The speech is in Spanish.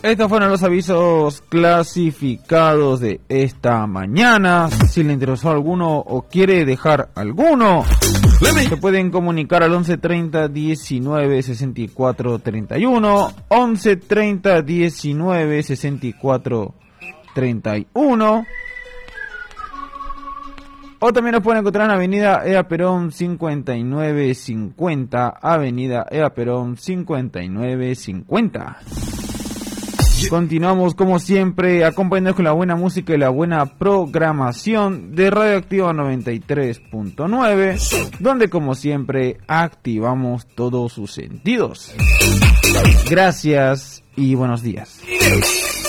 Estos fueron los avisos clasificados de esta mañana. Si le interesó alguno o quiere dejar alguno, se pueden comunicar al 1130 19 64 31, 1130 19 64 31, o también nos pueden encontrar en Avenida Ea Perón 5950, Avenida Ea Perón 5950. Continuamos como siempre acompañados con la buena música y la buena programación de Radioactiva 93.9, donde como siempre activamos todos sus sentidos. Gracias y buenos días.